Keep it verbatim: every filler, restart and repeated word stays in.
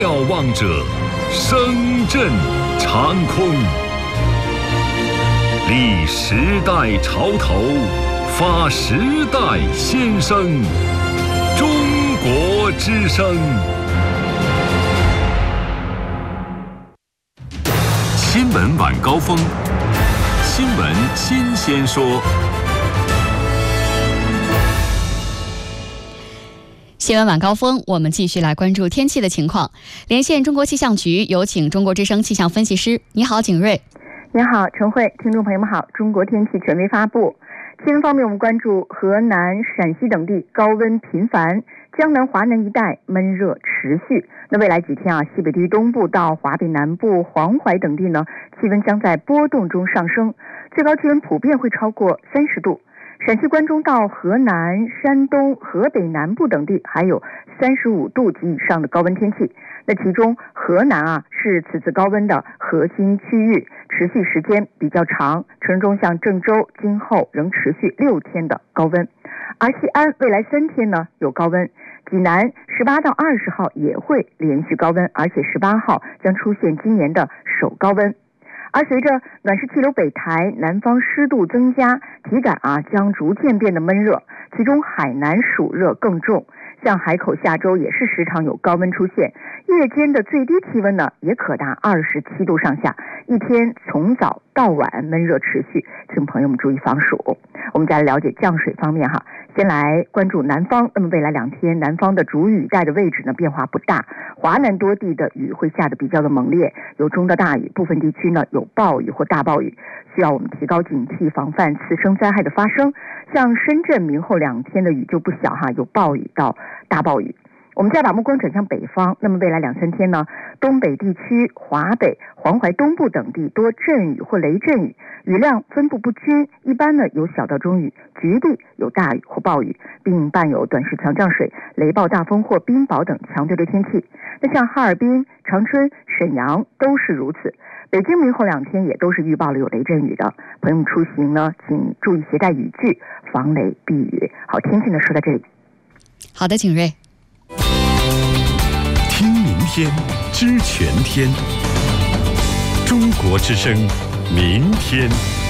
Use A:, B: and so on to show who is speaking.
A: 瞭望者声震长空，立时代潮头，发时代先声。中国之声，新闻晚高峰，新闻新鲜说。
B: 新闻晚高峰，我们继续来关注天气的情况。连线中国气象局，有请中国之声气象分析师。你好，景瑞。
C: 你好，陈慧，听众朋友们好。中国天气权威发布。气温方面，我们关注河南、陕西等地高温频繁，江南、华南一带闷热持续。那未来几天啊，西北地区东部到华北南部、黄淮等地呢，气温将在波动中上升，最高气温普遍会超过三十度。陕西关中到河南、山东、河北南部等地还有三十五度及以上的高温天气。那其中河南啊是此次高温的核心区域，持续时间比较长，城中像郑州今后仍持续六天的高温。而西安未来三天呢有高温，济南十八到二十号也会连续高温，而且十八号将出现今年的首高温。而随着暖湿气流北抬，南方湿度增加，体感啊将逐渐变得闷热，其中海南暑热更重，像海口下周也是时常有高温出现，夜间的最低气温呢也可达二十七度上下，一天从早到晚闷热持续，请朋友们注意防暑。我们再来了解降水方面哈，先来关注南方。那么未来两天，南方的主雨带的位置呢变化不大，华南多地的雨会下得比较的猛烈，有中到大雨，部分地区呢有暴雨或大暴雨，需要我们提高警惕，防范次生灾害的发生。像深圳明后两天的雨就不小哈，有暴雨到大暴雨。我们再把目光转向北方，那么未来两三天呢，东北地区、华北、黄淮东部等地多阵雨或雷阵雨，雨量分布不均，一般呢有小到中雨，局地有大雨或暴雨，并伴有短时强降水、雷暴大风或冰雹等强对流天气。那像哈尔滨、长春、沈阳都是如此。北京明后两天也都是预报了有雷阵雨的，朋友们出行呢，请注意携带雨具，防雷避雨。好，天气呢说到这里。
B: 好的，景瑞。
A: 听明天，知全天。中国之声，明天。